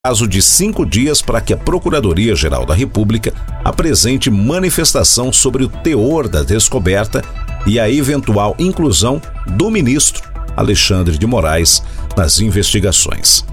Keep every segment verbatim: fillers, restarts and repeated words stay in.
prazo de cinco dias para que a Procuradoria-Geral da República apresente manifestação sobre o teor da descoberta e a eventual inclusão do ministro Alexandre de Moraes nas investigações.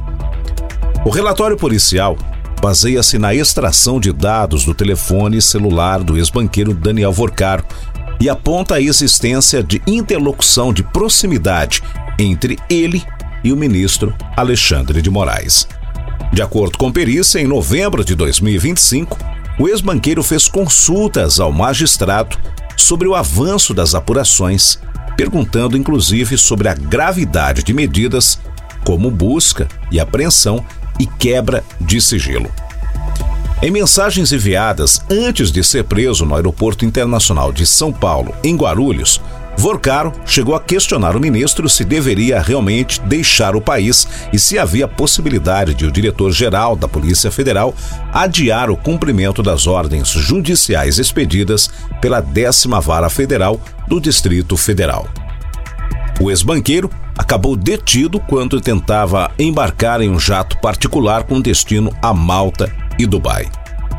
O relatório policial baseia-se na extração de dados do telefone celular do ex-banqueiro Daniel Vorcaro e aponta a existência de interlocução de proximidade entre ele e o ministro Alexandre de Moraes. De acordo com perícia, em novembro de dois mil e vinte e cinco, o ex-banqueiro fez consultas ao magistrado sobre o avanço das apurações, perguntando inclusive sobre a gravidade de medidas como busca e apreensão e quebra de sigilo. Em mensagens enviadas antes de ser preso no Aeroporto Internacional de São Paulo, em Guarulhos, Vorcaro chegou a questionar o ministro se deveria realmente deixar o país e se havia possibilidade de o diretor-geral da Polícia Federal adiar o cumprimento das ordens judiciais expedidas pela décima Vara Federal do Distrito Federal. O ex-banqueiro acabou detido quando tentava embarcar em um jato particular com destino a Malta e Dubai.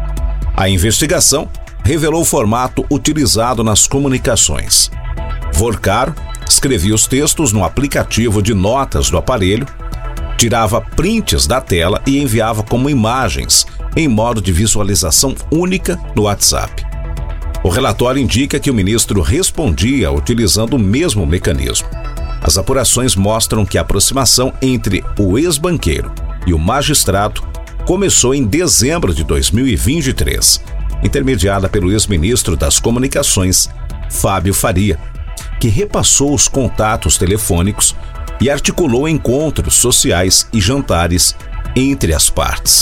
A investigação revelou o formato utilizado nas comunicações. Vorcaro escrevia os textos no aplicativo de notas do aparelho, tirava prints da tela e enviava como imagens em modo de visualização única no WhatsApp. O relatório indica que o ministro respondia utilizando o mesmo mecanismo. As apurações mostram que a aproximação entre o ex-banqueiro e o magistrado começou em dezembro de dois mil e vinte e três, intermediada pelo ex-ministro das Comunicações, Fábio Faria, que repassou os contatos telefônicos e articulou encontros sociais e jantares entre as partes.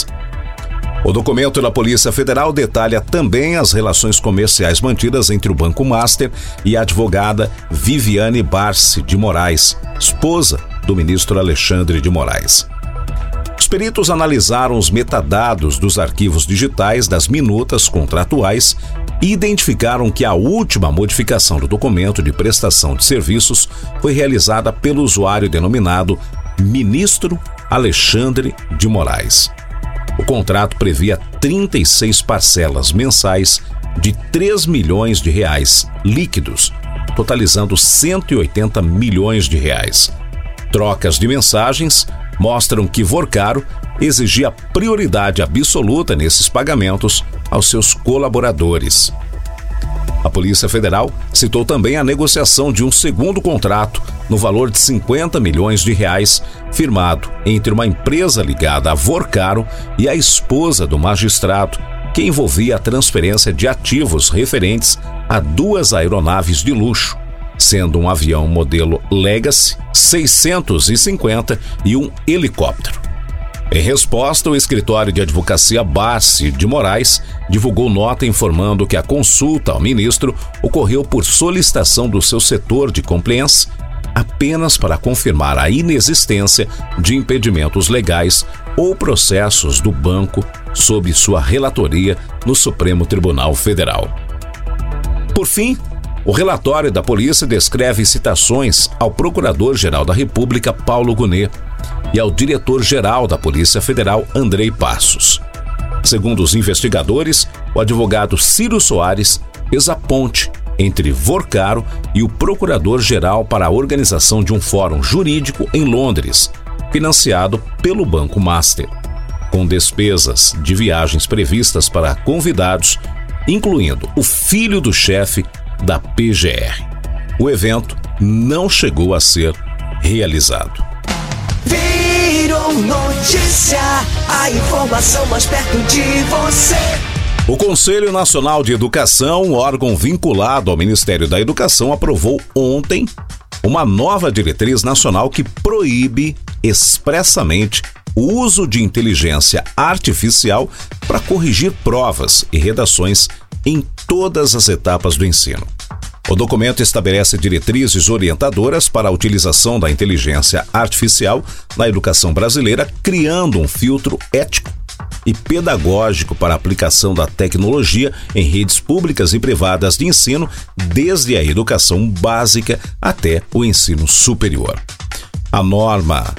O documento da Polícia Federal detalha também as relações comerciais mantidas entre o Banco Master e a advogada Viviane Barsi de Moraes, esposa do ministro Alexandre de Moraes. Os peritos analisaram os metadados dos arquivos digitais das minutas contratuais e identificaram que a última modificação do documento de prestação de serviços foi realizada pelo usuário denominado Ministro Alexandre de Moraes. O contrato previa trinta e seis parcelas mensais de três milhões de reais líquidos, totalizando cento e oitenta milhões de reais. Trocas de mensagens mostram que Vorcaro exigia prioridade absoluta nesses pagamentos aos seus colaboradores. A Polícia Federal citou também a negociação de um segundo contrato no valor de cinquenta milhões de reais, firmado entre uma empresa ligada a Vorcaro e a esposa do magistrado, que envolvia a transferência de ativos referentes a duas aeronaves de luxo, sendo um avião modelo Legacy seiscentos e cinquenta e um helicóptero. Em resposta, o escritório de advocacia Barsi de Moraes divulgou nota informando que a consulta ao ministro ocorreu por solicitação do seu setor de compliance, apenas para confirmar a inexistência de impedimentos legais ou processos do banco sob sua relatoria no Supremo Tribunal Federal. Por fim, o relatório da polícia descreve citações ao Procurador-Geral da República, Paulo Gonet, e ao Diretor-Geral da Polícia Federal, Andrei Passos. Segundo os investigadores, o advogado Ciro Soares fez a ponte entre Vorcaro e o Procurador-Geral para a organização de um fórum jurídico em Londres, financiado pelo Banco Master, com despesas de viagens previstas para convidados, incluindo o filho do chefe da P G R. O evento não chegou a ser realizado. Virou notícia, a informação mais perto de você. O Conselho Nacional de Educação, órgão vinculado ao Ministério da Educação, aprovou ontem uma nova diretriz nacional que proíbe expressamente o uso de inteligência artificial para corrigir provas e redações em todas as etapas do ensino. O documento estabelece diretrizes orientadoras para a utilização da inteligência artificial na educação brasileira, criando um filtro ético e pedagógico para a aplicação da tecnologia em redes públicas e privadas de ensino, desde a educação básica até o ensino superior. A norma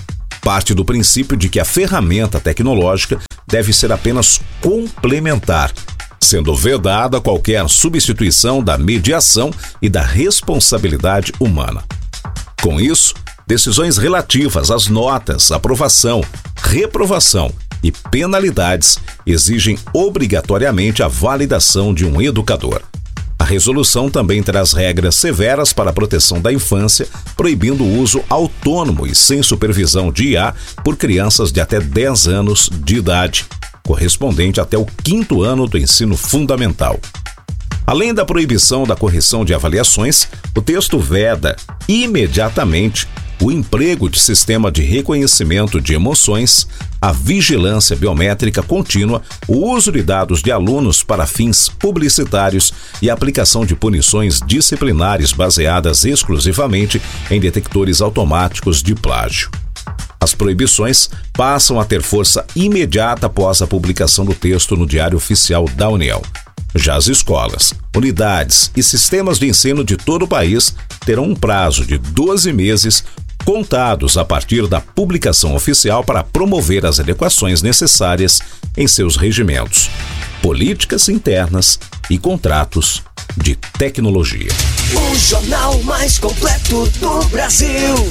parte do princípio de que a ferramenta tecnológica deve ser apenas complementar, sendo vedada qualquer substituição da mediação e da responsabilidade humana. Com isso, decisões relativas às notas, aprovação, reprovação e penalidades exigem obrigatoriamente a validação de um educador. A resolução também traz regras severas para a proteção da infância, proibindo o uso autônomo e sem supervisão de I A por crianças de até dez anos de idade, correspondente até o quinto ano do ensino fundamental. Além da proibição da correção de avaliações, o texto veda imediatamente o emprego de sistema de reconhecimento de emoções, a vigilância biométrica contínua, o uso de dados de alunos para fins publicitários e a aplicação de punições disciplinares baseadas exclusivamente em detectores automáticos de plágio. As proibições passam a ter força imediata após a publicação do texto no Diário Oficial da União. Já as escolas, unidades e sistemas de ensino de todo o país terão um prazo de doze meses contados a partir da publicação oficial para promover as adequações necessárias em seus regimentos, políticas internas e contratos de tecnologia. O jornal mais completo do Brasil.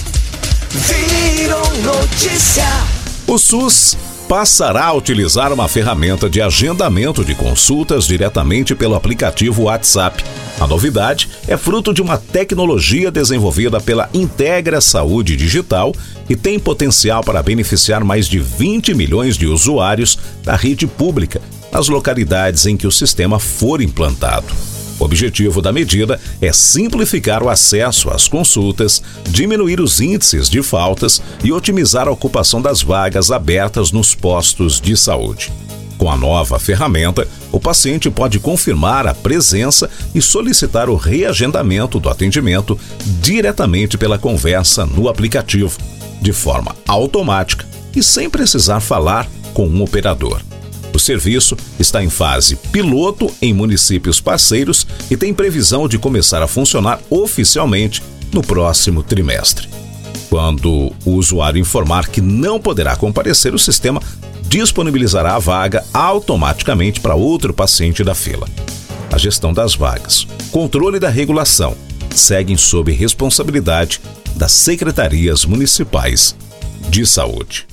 Virou notícia. O SUS passará a utilizar uma ferramenta de agendamento de consultas diretamente pelo aplicativo WhatsApp. A novidade é fruto de uma tecnologia desenvolvida pela Integra Saúde Digital e tem potencial para beneficiar mais de vinte milhões de usuários da rede pública nas localidades em que o sistema for implantado. O objetivo da medida é simplificar o acesso às consultas, diminuir os índices de faltas e otimizar a ocupação das vagas abertas nos postos de saúde. Com a nova ferramenta, o paciente pode confirmar a presença e solicitar o reagendamento do atendimento diretamente pela conversa no aplicativo, de forma automática e sem precisar falar com um operador. O serviço está em fase piloto em municípios parceiros e tem previsão de começar a funcionar oficialmente no próximo trimestre. Quando o usuário informar que não poderá comparecer, o sistema disponibilizará a vaga automaticamente para outro paciente da fila. A gestão das vagas, controle da regulação, seguem sob responsabilidade das secretarias municipais de saúde.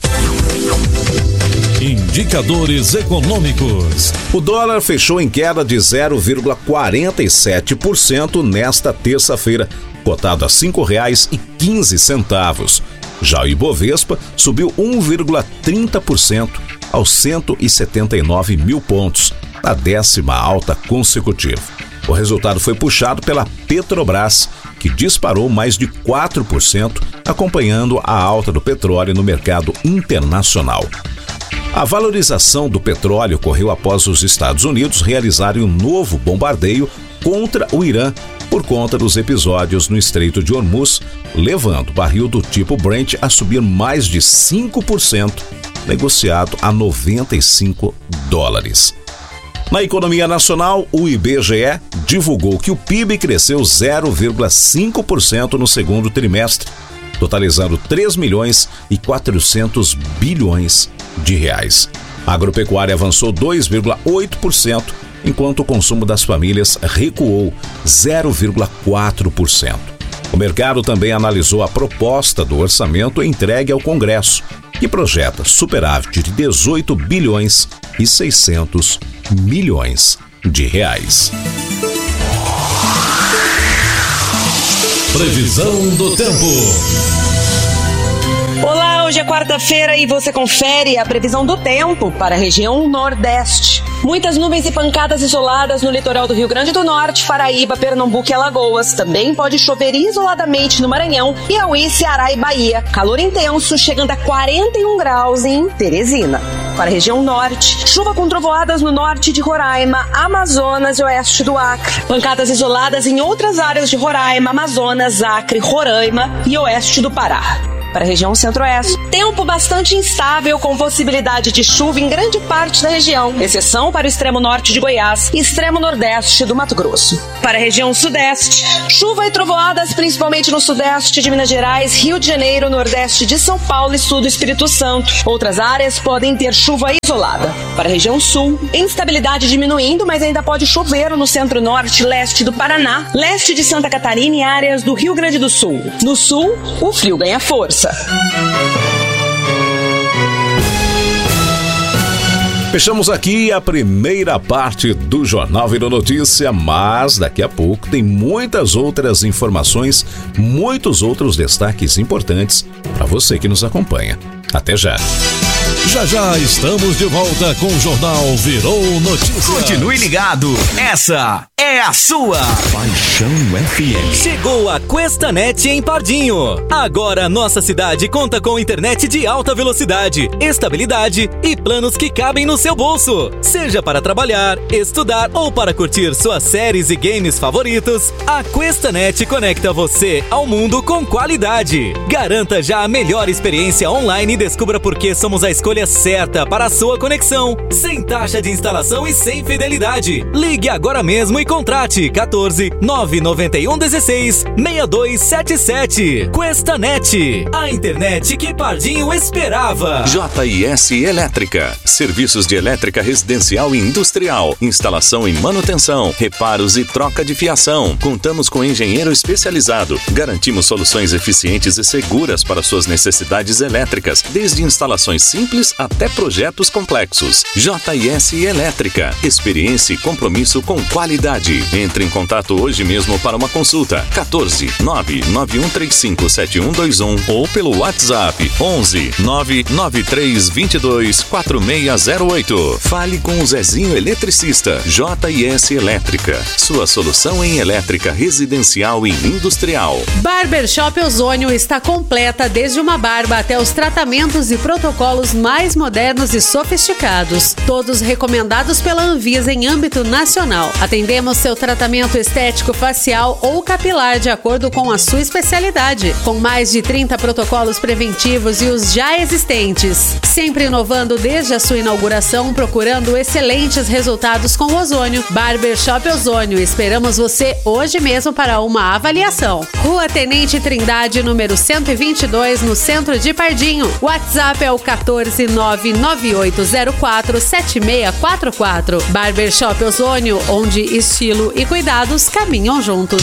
Indicadores econômicos. O dólar fechou em queda de zero vírgula quarenta e sete por cento nesta terça-feira, cotado a cinco reais e quinze centavos. Já o Ibovespa subiu um vírgula trinta por cento aos cento e setenta e nove mil pontos, a décima alta consecutiva. O resultado foi puxado pela Petrobras, que disparou mais de quatro por cento, acompanhando a alta do petróleo no mercado internacional. A valorização do petróleo ocorreu após os Estados Unidos realizarem um novo bombardeio contra o Irã por conta dos episódios no Estreito de Hormuz, levando o barril do tipo Brent a subir mais de cinco por cento, negociado a noventa e cinco dólares. Na economia nacional, o I B G E divulgou que o P I B cresceu zero vírgula cinco por cento no segundo trimestre, totalizando três milhões e quatrocentos bilhões de reais. A agropecuária avançou dois vírgula oito por cento, enquanto o consumo das famílias recuou zero vírgula quatro por cento. O mercado também analisou a proposta do orçamento entregue ao Congresso, que projeta superávit de dezoito bilhões e seiscentos milhões de reais. Previsão do tempo. Olá, hoje é quarta-feira e você confere a previsão do tempo para a região Nordeste. Muitas nuvens e pancadas isoladas no litoral do Rio Grande do Norte, Paraíba, Pernambuco e Alagoas. Também pode chover isoladamente no Maranhão, Piauí, Ceará e Bahia. Calor intenso, chegando a quarenta e um graus em Teresina. Para a região Norte, chuva com trovoadas no norte de Roraima, Amazonas e oeste do Acre. Pancadas isoladas em outras áreas de Roraima, Amazonas, Acre, Roraima e oeste do Pará. para a região centro-oeste. Tempo bastante instável, com possibilidade de chuva em grande parte da região, exceção para o extremo norte de Goiás e extremo nordeste do Mato Grosso. Para a região sudeste, chuva e trovoadas principalmente no sudeste de Minas Gerais, Rio de Janeiro, nordeste de São Paulo e sul do Espírito Santo. Outras áreas podem ter chuva isolada. Para a região sul, instabilidade diminuindo, mas ainda pode chover no centro-norte e leste do Paraná, leste de Santa Catarina e áreas do Rio Grande do Sul. No sul, o frio ganha força. Fechamos aqui a primeira parte do Jornal Virou Notícia, mas daqui a pouco tem muitas outras informações, muitos outros destaques importantes para você que nos acompanha. Até já! Já já estamos de volta com o Jornal Virou Notícia. Continue ligado, essa é a sua Paixão F M. Chegou a Questanet em Pardinho. Agora nossa cidade conta com internet de alta velocidade, estabilidade e planos que cabem no seu bolso. Seja para trabalhar, estudar ou para curtir suas séries e games favoritos, a Questanet conecta você ao mundo com qualidade. Garanta já a melhor experiência online e descubra por que somos a escolha certa para a sua conexão, sem taxa de instalação e sem fidelidade. Ligue agora mesmo e contrate quatorze, nove nove um, dezesseis, seis dois sete sete. Questanet, a internet que Pardinho esperava. J I S Elétrica, serviços de elétrica residencial e industrial, instalação e manutenção, reparos e troca de fiação. Contamos com engenheiro especializado. Garantimos soluções eficientes e seguras para suas necessidades elétricas, desde instalações simples até projetos complexos. J I S Elétrica, experiência e compromisso com qualidade. Entre em contato hoje mesmo para uma consulta. quatorze, nove nove um três cinco sete um dois um ou pelo WhatsApp onze, nove nove três dois dois, quatro seis zero oito. Fale com o Zezinho Eletricista. J I S Elétrica, sua solução em elétrica residencial e industrial. Barbershop Ozônio está completa, desde uma barba até os tratamentos e protocolos mais modernos e sofisticados, todos recomendados pela Anvisa em âmbito nacional. Atendemos seu tratamento estético facial ou capilar de acordo com a sua especialidade, com mais de trinta protocolos preventivos e os já existentes. Sempre inovando desde a sua inauguração, procurando excelentes resultados com ozônio. Barbershop Ozônio, esperamos você hoje mesmo para uma avaliação. Rua Tenente Trindade, número cento e vinte e dois, no centro de Pardinho. WhatsApp é o quatorze, nove nove oito zero quatro, sete seis quatro quatro. Barbershop Ozônio, onde estilo e cuidados caminham juntos.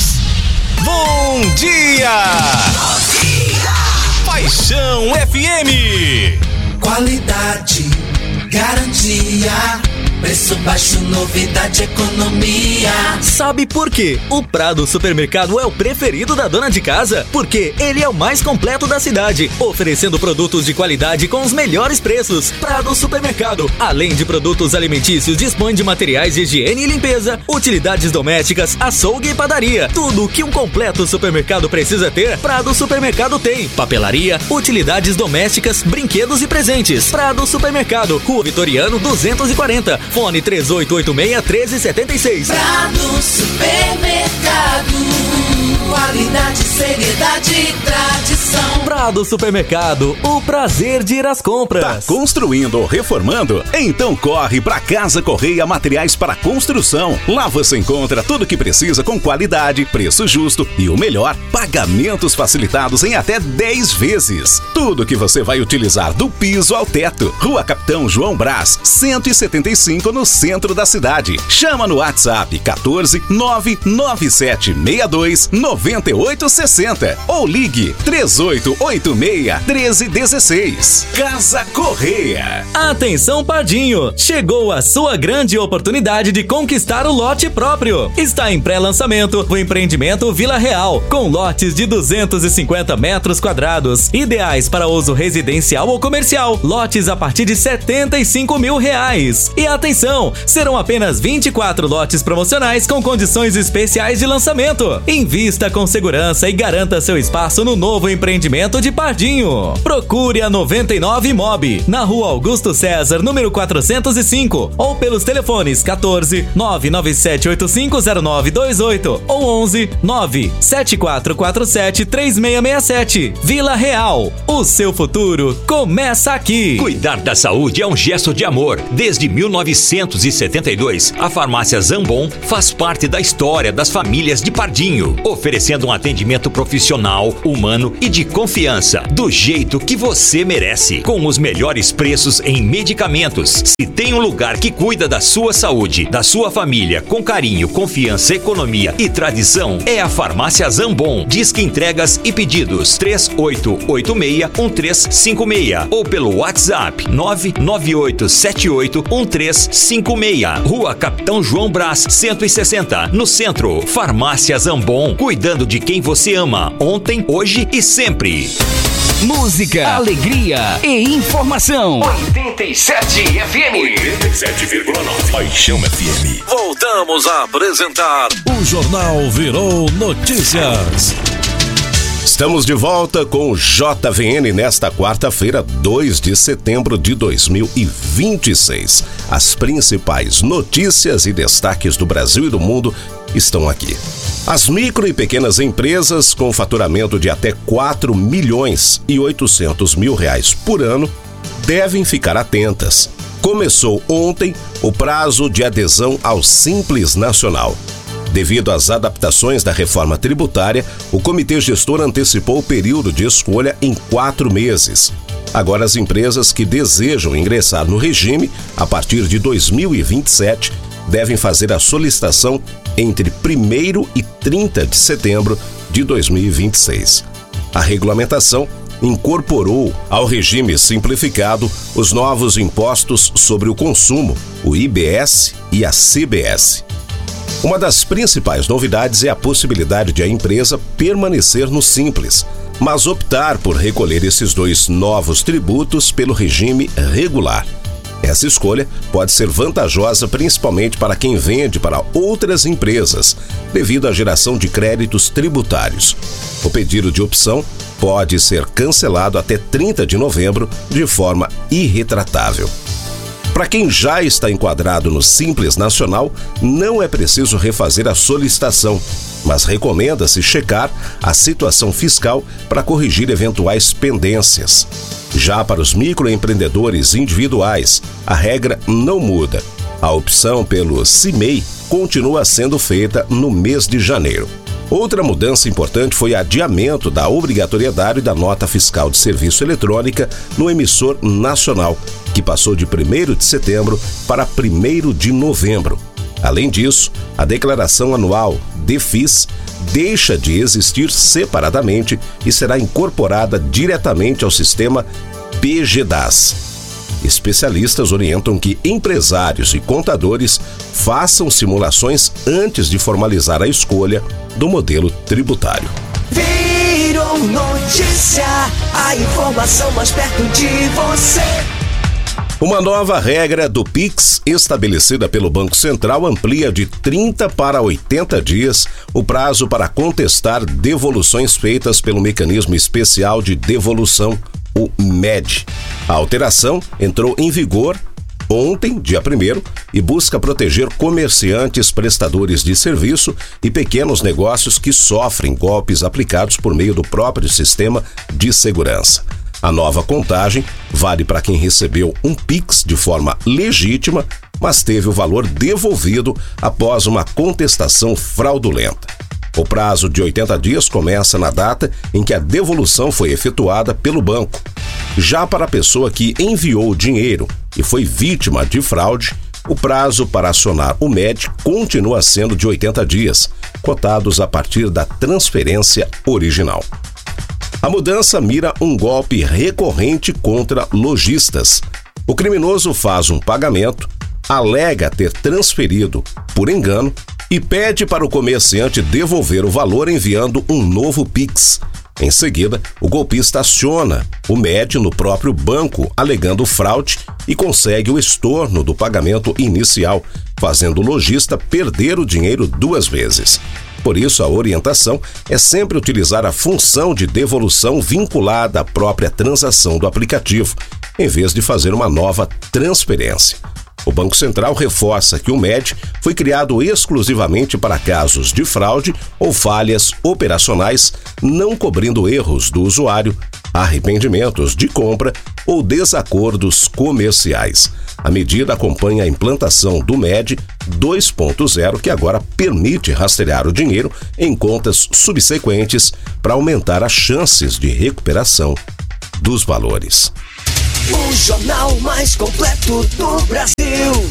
Bom dia! Bom dia! Paixão F M. Qualidade, garantia, preço baixo, novidade, economia. Sabe por quê? O Prado Supermercado é o preferido da dona de casa, porque ele é o mais completo da cidade, oferecendo produtos de qualidade com os melhores preços. Prado Supermercado, além de produtos alimentícios, dispõe de materiais de higiene e limpeza, utilidades domésticas, açougue e padaria. Tudo o que um completo supermercado precisa ter, Prado Supermercado tem. Papelaria, utilidades domésticas, brinquedos e presentes. Prado Supermercado, Rua Vitoriano duzentos e quarenta. Fone três oito oito seis, um três sete seis. Prado Supermercado, qualidade, seriedade e tradição. Prado Supermercado, o prazer de ir às compras. Tá construindo ou reformando? Então corre pra Casa Correia Materiais para Construção. Lá você encontra tudo o que precisa com qualidade, preço justo e o melhor, pagamentos facilitados em até dez vezes. Tudo que você vai utilizar do piso ao teto. Rua Capitão João Brás, cento e setenta e cinco, no centro da cidade. Chama no WhatsApp quatorze, nove nove sete seis dois, nove oito seis zero ou ligue três oito oito seis, um três um seis. Casa Correia. Atenção Pardinho, chegou a sua grande oportunidade de conquistar o lote próprio. Está em pré-lançamento o empreendimento Vila Real, com lotes de duzentos e cinquenta metros quadrados, ideais para uso residencial ou comercial. Lotes a partir de setenta e cinco mil reais. reais. E atenção, serão apenas vinte e quatro lotes promocionais com condições especiais de lançamento. Invista com segurança e garanta seu espaço no novo empreendimento de Pardinho. Procure a noventa e nove Imob, na rua Augusto César, número quatrocentos e cinco, ou pelos telefones quatorze, nove nove sete oito cinco zero nove dois oito ou onze, nove sete quatro quatro sete três seis seis sete. Vila Real, o seu futuro começa aqui. Cuidar da saúde é um gesto de amor. Desde mil novecentos e setenta e dois, a farmácia Zambon faz parte da história das famílias de Pardinho, oferecendo um atendimento profissional, humano e de confiança, do jeito que você merece, com os melhores preços em medicamentos. Se tem um lugar que cuida da sua saúde, da sua família, com carinho, confiança, economia e tradição, é a farmácia Zambon. Disque entregas e pedidos três oito oito seis um três cinco seis ou pelo WhatsApp nove nove oito sete oito um três cinco seis. Rua Capitão João Brás, cento e sessenta, no centro. Farmácia Zambon, cuidando de quem você ama, ontem, hoje e sempre. Música, alegria e informação. oitenta e sete F M. oitenta e sete vírgula nove. Paixão F M. Voltamos a apresentar o Jornal Virou Notícias. Estamos de volta com o J V N nesta quarta-feira, dois de setembro de dois mil e vinte e seis. As principais notícias e destaques do Brasil e do mundo estão aqui. As micro e pequenas empresas com faturamento de até quatro milhões e oitocentos mil reais por ano devem ficar atentas. Começou ontem o prazo de adesão ao Simples Nacional. Devido às adaptações da reforma tributária, o Comitê Gestor antecipou o período de escolha em quatro meses. Agora, as empresas que desejam ingressar no regime a partir de dois mil e vinte e sete devem fazer a solicitação entre primeiro e trinta de setembro de dois mil e vinte e seis. A regulamentação incorporou ao regime simplificado os novos impostos sobre o consumo, o I B S e a C B S. Uma das principais novidades é a possibilidade de a empresa permanecer no Simples, mas optar por recolher esses dois novos tributos pelo regime regular. Essa escolha pode ser vantajosa principalmente para quem vende para outras empresas, devido à geração de créditos tributários. O pedido de opção pode ser cancelado até trinta de novembro de forma irretratável. Para quem já está enquadrado no Simples Nacional, não é preciso refazer a solicitação, mas recomenda-se checar a situação fiscal para corrigir eventuais pendências. Já para os microempreendedores individuais, a regra não muda. A opção pelo C I M E I continua sendo feita no mês de janeiro. Outra mudança importante foi o adiamento da obrigatoriedade da nota fiscal de serviço eletrônica no emissor nacional, que passou de primeiro de setembro para primeiro de novembro. Além disso, a declaração anual DEFIS deixa de existir separadamente e será incorporada diretamente ao sistema P G D A S. Especialistas orientam que empresários e contadores façam simulações antes de formalizar a escolha do modelo tributário. Virou notícia, a informação mais perto de você. Uma nova regra do Pix, estabelecida pelo Banco Central, amplia de trinta para oitenta dias o prazo para contestar devoluções feitas pelo Mecanismo Especial de Devolução, o M E D. A alteração entrou em vigor ontem, dia primeiro, e busca proteger comerciantes, prestadores de serviço e pequenos negócios que sofrem golpes aplicados por meio do próprio sistema de segurança. A nova contagem vale para quem recebeu um Pix de forma legítima, mas teve o valor devolvido após uma contestação fraudulenta. O prazo de oitenta dias começa na data em que a devolução foi efetuada pelo banco. Já para a pessoa que enviou o dinheiro e foi vítima de fraude, o prazo para acionar o M E D continua sendo de oitenta dias, cotados a partir da transferência original. A mudança mira um golpe recorrente contra lojistas. O criminoso faz um pagamento, alega ter transferido por engano e pede para o comerciante devolver o valor enviando um novo Pix. Em seguida, o golpista aciona o M E D no próprio banco, alegando fraude, e consegue o estorno do pagamento inicial, fazendo o lojista perder o dinheiro duas vezes. Por isso, a orientação é sempre utilizar a função de devolução vinculada à própria transação do aplicativo, em vez de fazer uma nova transferência. O Banco Central reforça que o M E D foi criado exclusivamente para casos de fraude ou falhas operacionais, não cobrindo erros do usuário, arrependimentos de compra ou desacordos comerciais. A medida acompanha a implantação do M E D dois ponto zero, que agora permite rastrear o dinheiro em contas subsequentes para aumentar as chances de recuperação dos valores. O jornal mais completo do Brasil.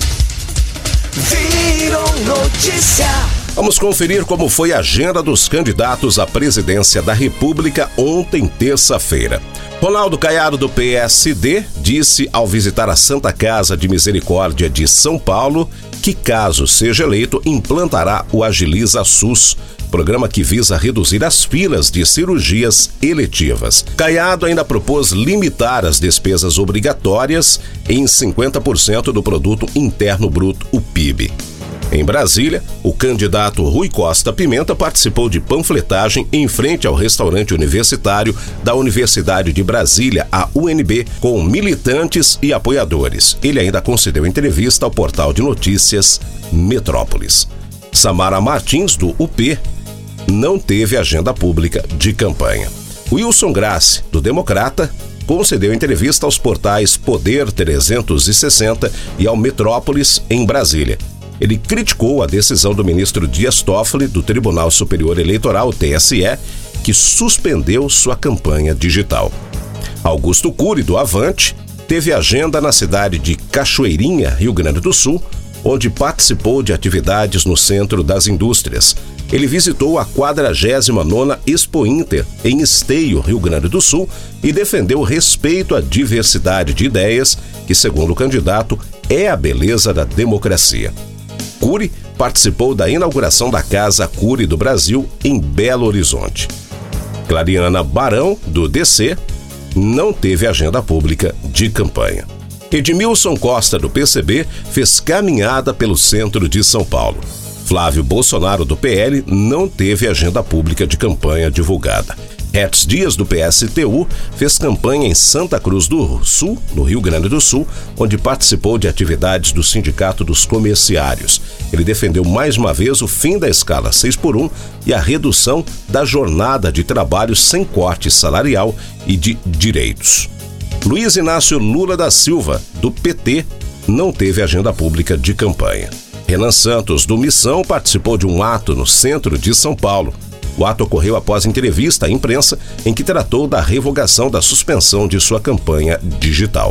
Virou notícia. Vamos conferir como foi a agenda dos candidatos à presidência da República ontem, terça-feira. Ronaldo Caiado, do P S D, disse ao visitar a Santa Casa de Misericórdia de São Paulo que, caso seja eleito, implantará o Agiliza SUS, programa que visa reduzir as filas de cirurgias eletivas. Caiado ainda propôs limitar as despesas obrigatórias em cinquenta por cento do produto interno bruto, o P I B. Em Brasília, o candidato Rui Costa Pimenta participou de panfletagem em frente ao restaurante universitário da Universidade de Brasília, a U N B, com militantes e apoiadores. Ele ainda concedeu entrevista ao portal de notícias Metrópolis. Samara Martins, do U P, não teve agenda pública de campanha. Wilson Grassi, do Democrata, concedeu entrevista aos portais Poder trezentos e sessenta e ao Metrópolis, em Brasília. Ele criticou a decisão do ministro Dias Toffoli, do Tribunal Superior Eleitoral, T S E, que suspendeu sua campanha digital. Augusto Cury, do Avante, teve agenda na cidade de Cachoeirinha, Rio Grande do Sul, onde participou de atividades no Centro das Indústrias. Ele visitou a quadragésima nona Expo Inter, em Esteio, Rio Grande do Sul, e defendeu respeito à diversidade de ideias, que, segundo o candidato, é a beleza da democracia. Cury participou da inauguração da Casa Cury do Brasil, em Belo Horizonte. Clariana Barão, do D C, não teve agenda pública de campanha. Edmilson Costa, do P C B, fez caminhada pelo centro de São Paulo. Flávio Bolsonaro, do P L, não teve agenda pública de campanha divulgada. Hertz Dias, do P S T U, fez campanha em Santa Cruz do Sul, no Rio Grande do Sul, onde participou de atividades do Sindicato dos Comerciários. Ele defendeu mais uma vez o fim da escala seis por um e a redução da jornada de trabalho sem corte salarial e de direitos. Luiz Inácio Lula da Silva, do P T, não teve agenda pública de campanha. Renan Santos, do Missão, participou de um ato no centro de São Paulo. O ato ocorreu após entrevista à imprensa em que tratou da revogação da suspensão de sua campanha digital.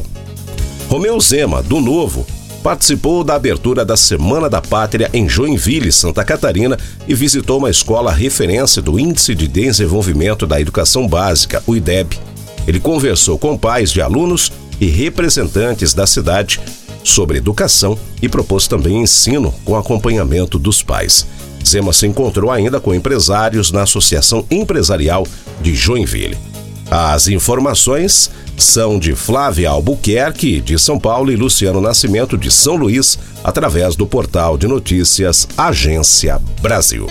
Romeu Zema, do Novo, participou da abertura da Semana da Pátria em Joinville, Santa Catarina, e visitou uma escola referência do Índice de Desenvolvimento da Educação Básica, o I D E B. Ele conversou com pais de alunos e representantes da cidade sobre educação e propôs também ensino com acompanhamento dos pais. Zema se encontrou ainda com empresários na Associação Empresarial de Joinville. As informações são de Flávia Albuquerque, de São Paulo, e Luciano Nascimento, de São Luís, através do portal de notícias Agência Brasil.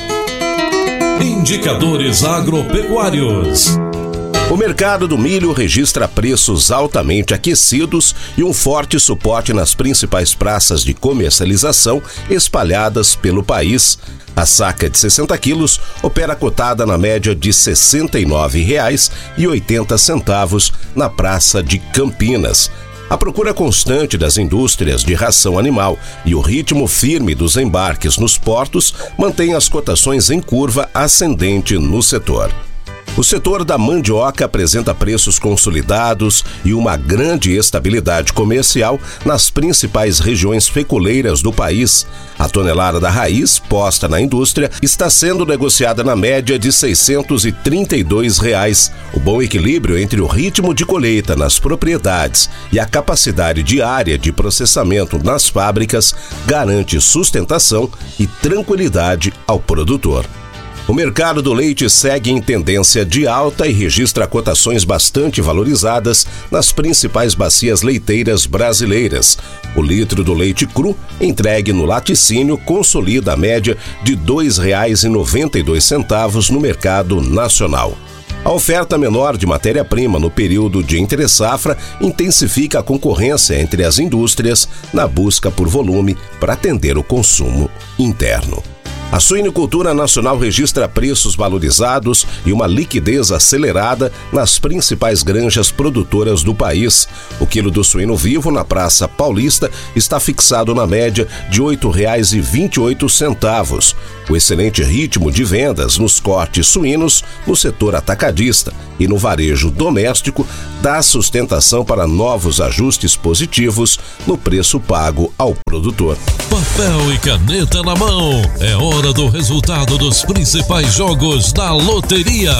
Indicadores agropecuários. O mercado do milho registra preços altamente aquecidos e um forte suporte nas principais praças de comercialização espalhadas pelo país. A saca de sessenta quilos opera cotada na média de sessenta e nove reais e oitenta centavos na Praça de Campinas. A procura constante das indústrias de ração animal e o ritmo firme dos embarques nos portos mantém as cotações em curva ascendente no setor. O setor da mandioca apresenta preços consolidados e uma grande estabilidade comercial nas principais regiões feculeiras do país. A tonelada da raiz, posta na indústria, está sendo negociada na média de seiscentos e trinta e dois reais. O bom equilíbrio entre o ritmo de colheita nas propriedades e a capacidade diária de processamento nas fábricas garante sustentação e tranquilidade ao produtor. O mercado do leite segue em tendência de alta e registra cotações bastante valorizadas nas principais bacias leiteiras brasileiras. O litro do leite cru, entregue no laticínio, consolida a média de dois reais e noventa e dois centavos no mercado nacional. A oferta menor de matéria-prima no período de entre-safra intensifica a concorrência entre as indústrias na busca por volume para atender o consumo interno. A suinicultura nacional registra preços valorizados e uma liquidez acelerada nas principais granjas produtoras do país. O quilo do suíno vivo na Praça Paulista está fixado na média de oito reais e vinte e oito centavos. O excelente ritmo de vendas nos cortes suínos no setor atacadista e no varejo doméstico dá sustentação para novos ajustes positivos no preço pago ao produtor. Papel e caneta na mão, é hora do resultado dos principais jogos da loteria.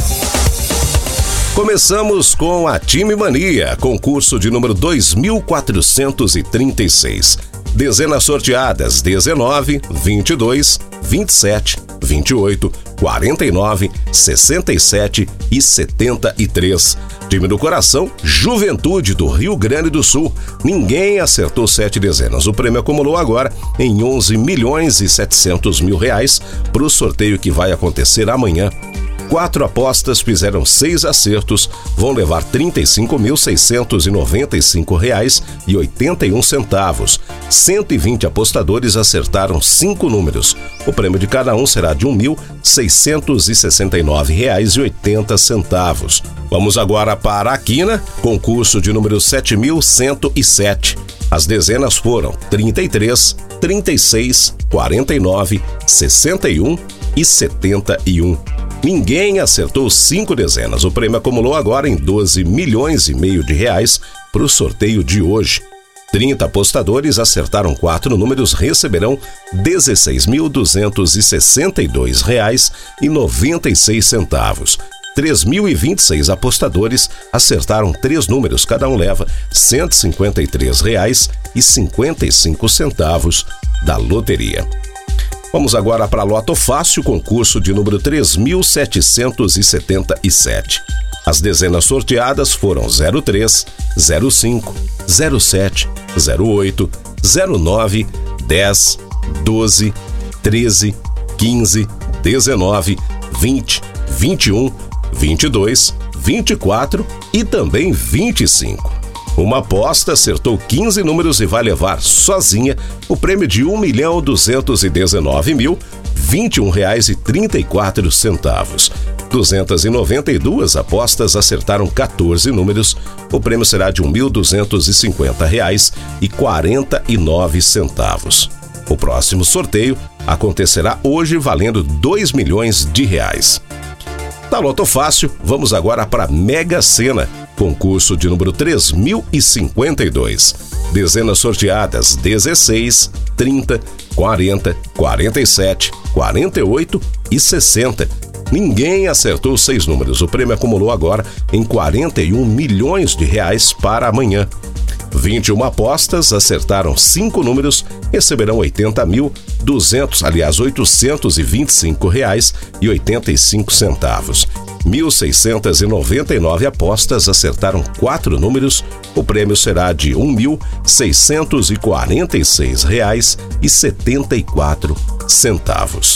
Começamos com a Time Mania, concurso de número dois mil quatrocentos e trinta e seis. Dezenas sorteadas: dezenove, vinte e dois, vinte e sete, vinte e oito, quarenta e nove, sessenta e sete e setenta e três. Time do coração, Juventude do Rio Grande do Sul. Ninguém acertou sete dezenas. O prêmio acumulou agora em onze milhões e setecentos mil reais para o sorteio que vai acontecer amanhã. Quatro apostas fizeram seis acertos, vão levar trinta e cinco mil seiscentos e noventa e cinco reais e oitenta e um centavos. cento e vinte apostadores acertaram cinco números. O prêmio de cada um será de um mil seiscentos e sessenta e nove reais e oitenta centavos. Vamos agora para a quina, concurso de número sete mil cento e sete. As dezenas foram trinta e três, trinta e seis, quarenta e nove, sessenta e um e setenta e um. Ninguém acertou cinco dezenas. O prêmio acumulou agora em doze milhões e meio de reais para o sorteio de hoje. trinta apostadores acertaram quatro números, receberão dezesseis mil duzentos e sessenta e dois reais e noventa e seis centavos. três mil e vinte e seis apostadores acertaram três números, cada um leva cento e cinquenta e três reais e cinquenta e cinco centavos da loteria. Vamos agora para a Loto Fácil, concurso de número três mil setecentos e setenta e sete. As dezenas sorteadas foram zero três, zero cinco, zero sete, zero oito, zero nove, dez, doze, treze, quinze, dezenove, vinte, vinte e um, vinte e dois, vinte e quatro e também vinte e cinco. Uma aposta acertou quinze números e vai levar sozinha o prêmio de um milhão duzentos e dezenove mil vinte e um reais e trinta e quatro centavos. duzentas e noventa e duas apostas acertaram quatorze números. O prêmio será de um mil duzentos e cinquenta reais e quarenta e nove centavos. O próximo sorteio acontecerá hoje, valendo dois milhões de reais. Da Loto Fácil, vamos agora para a Mega Sena, concurso de número três mil e cinquenta e dois. Dezenas sorteadas: dezesseis, trinta, quarenta, quarenta e sete, quarenta e oito e sessenta. Ninguém acertou seis números. O prêmio acumulou agora em quarenta e um milhões de reais para amanhã. vinte e uma apostas acertaram cinco números, receberão oitenta mil duzentos, aliás, oitocentos e vinte e cinco reais e oitenta e cinco centavos. mil seiscentos e noventa e nove apostas acertaram quatro números. O prêmio será de um mil seiscentos e quarenta e seis reais e setenta e quatro centavos.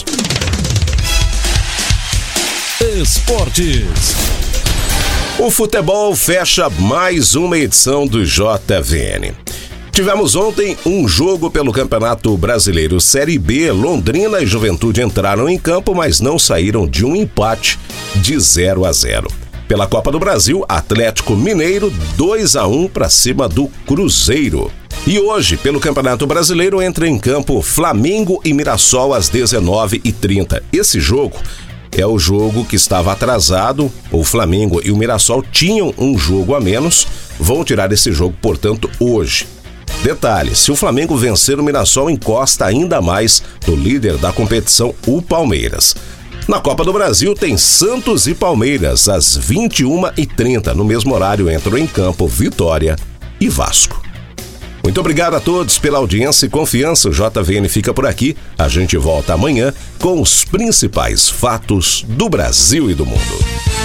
Esportes. O futebol fecha mais uma edição do J V N. Tivemos ontem um jogo pelo Campeonato Brasileiro Série B. Londrina e Juventude entraram em campo, mas não saíram de um empate de zero a zero. Pela Copa do Brasil, Atlético Mineiro dois a um para cima do Cruzeiro. E hoje, pelo Campeonato Brasileiro, entra em campo Flamengo e Mirassol às dezenove e trinta. Esse jogo é o jogo que estava atrasado. O Flamengo e o Mirassol tinham um jogo a menos, vão tirar esse jogo, portanto, hoje. Detalhe, se o Flamengo vencer, o Mirassol encosta ainda mais no líder da competição, o Palmeiras. Na Copa do Brasil tem Santos e Palmeiras às vinte e uma e trinta. No mesmo horário entram em campo Vitória e Vasco. Muito obrigado a todos pela audiência e confiança. O J V N fica por aqui. A gente volta amanhã com os principais fatos do Brasil e do mundo.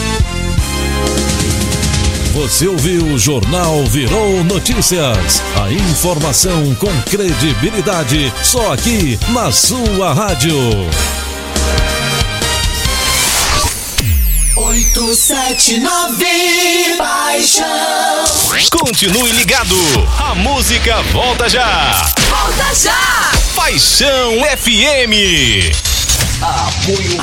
Você ouviu o Jornal Virou Notícias. A informação com credibilidade, só aqui na sua rádio. oito sete nove Paixão. Continue ligado. A música volta já. Volta já. Paixão F M. Apoio.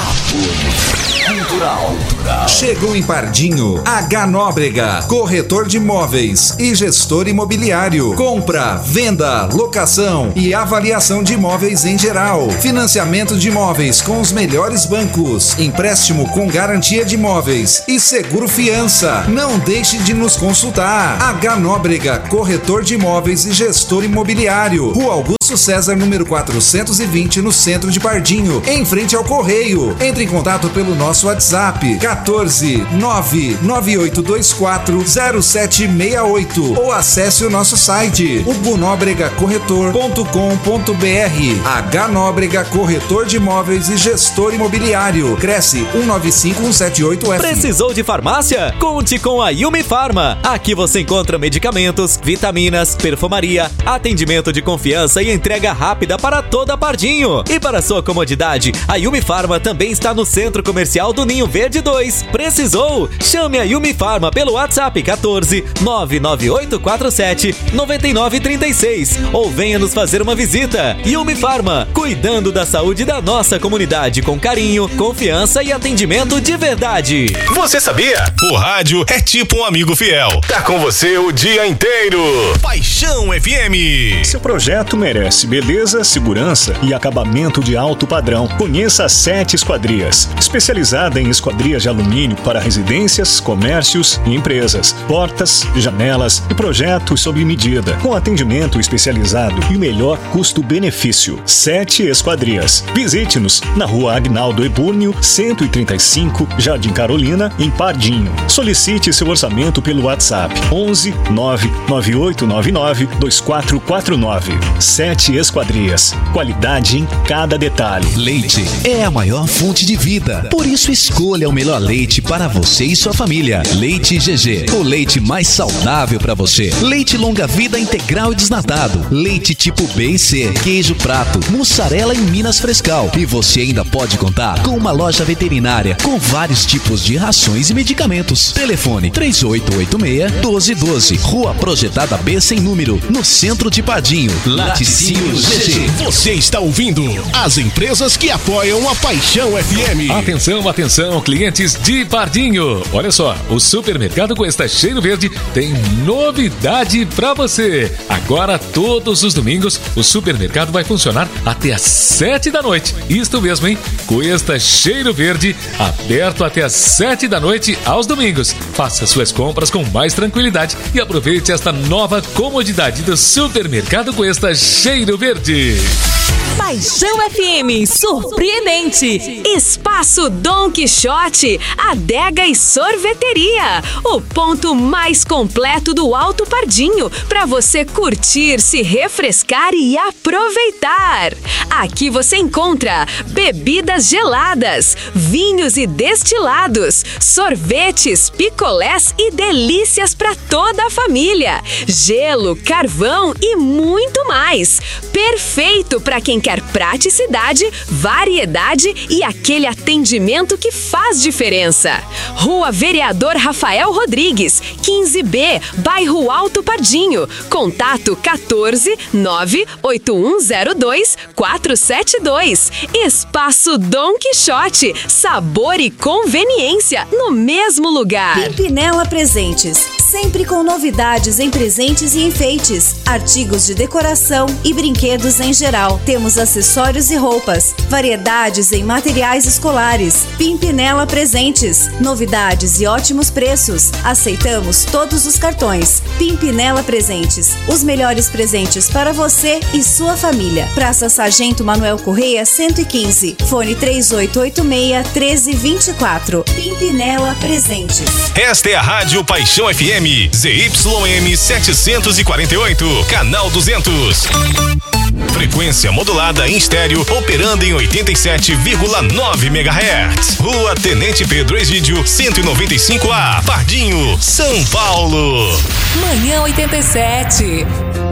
Apoio. Cultural. Chegou em Pardinho, H Nóbrega, corretor de imóveis e gestor imobiliário. Compra, venda, locação e avaliação de imóveis em geral. Financiamento de imóveis com os melhores bancos. Empréstimo com garantia de imóveis e seguro fiança. Não deixe de nos consultar. H Nóbrega, corretor de imóveis e gestor imobiliário. Rua Augusto César, número quatrocentos e vinte, no centro de Pardinho, em frente ao Correio. Entre em contato pelo nosso WhatsApp quatorze nove nove oito dois quatro zero sete seis oito ou acesse o nosso site hugo nóbrega corretor ponto com ponto br. H Nóbrega, corretor de imóveis e gestor imobiliário. Cresce um nove cinco um sete oito F. Precisou de farmácia? Conte com a Yumi Farma. Aqui você encontra medicamentos, vitaminas, perfumaria, atendimento de confiança e entrega rápida para toda Pardinho. E para sua comodidade, a Yumi Farma também está no Centro Comercial do Ninho Verde dois. Precisou? Chame a Yumi Farma pelo WhatsApp quatorze nove nove oito quatro sete nove nove três seis ou venha nos fazer uma visita. Yumi Farma, cuidando da saúde da nossa comunidade com carinho, confiança e atendimento de verdade. Você sabia? O rádio é tipo um amigo fiel. Tá com você o dia inteiro. Paixão F M. Seu projeto merece beleza, segurança e acabamento de alto padrão. Conheça a Sete Esquadrias, especializada em esquadrias de alumínio para residências, comércios e empresas, portas, janelas e projetos sob medida, com atendimento especializado e o melhor custo-benefício. Sete Esquadrias. Visite-nos na Rua Agnaldo Ebúrnio, cento e trinta e cinco, Jardim Carolina, em Pardinho. Solicite seu orçamento pelo WhatsApp onze nove nove oito nove nove dois quatro quatro nove. Sete Esquadrias. Qualidade em cada detalhe. Leite é a maior fonte de vida. Por isso escolha o melhor leite para você e sua família. Leite G G, o leite mais saudável para você. Leite longa vida integral e desnatado. Leite tipo B e C, queijo prato, mussarela em Minas Frescal. E você ainda pode contar com uma loja veterinária com vários tipos de rações e medicamentos. Telefone três oito oito seis, um dois um dois. Rua Projetada B sem número, no centro de Pardinho. Laticínio G G. Você está ouvindo as empresas que apoiam a Paixão F M. Atenção, atenção, clientes de Pardinho. Olha só, o Supermercado Cuesta Cheiro Verde tem novidade pra você. Agora, todos os domingos, o supermercado vai funcionar até às sete da noite. Isto mesmo, hein? Cuesta Cheiro Verde, aberto até às sete da noite aos domingos. Faça suas compras com mais tranquilidade e aproveite esta nova comodidade do Supermercado Cuesta Cheiro Verde. Paixão F M, surpreendente. Espaço Dom Quixote, adega e sorveteria. O ponto mais completo do Alto Pardinho, para você curtir, se refrescar e aproveitar. Aqui você encontra bebidas geladas, vinhos e destilados, sorvetes, picolés e delícias para toda a família. Gelo, carvão e muito mais. Perfeito para quem quer praticidade, variedade e aquele atendimento que faz diferença. Rua Vereador Rafael Rodrigues, quinze B, bairro Alto Pardinho. Contato quatorze nove oito um zero dois quatro sete dois. Espaço Dom Quixote, sabor e conveniência no mesmo lugar. Pimpinela Presentes, sempre com novidades em presentes e enfeites, artigos de decoração e brinquedos em geral. Temos acessórios e roupas, variedades em materiais escolares. Pimpinela Presentes, novidades e ótimos preços. Aceitamos todos os cartões. Pimpinela Presentes, os melhores presentes para você e sua família. Praça Sargento Manuel Correia, cento e quinze. Fone três oito oito seis, um três dois quatro. Pimpinela Presentes. Esta é a Rádio Paixão F M. M, Z Y M setecentos e quarenta e oito, canal duzentos. Frequência modulada em estéreo, operando em oitenta e sete vírgula nove megahertz. Rua Tenente Pedro Egídio, cento e noventa e cinco A, Pardinho, São Paulo. Manhã oitenta e sete.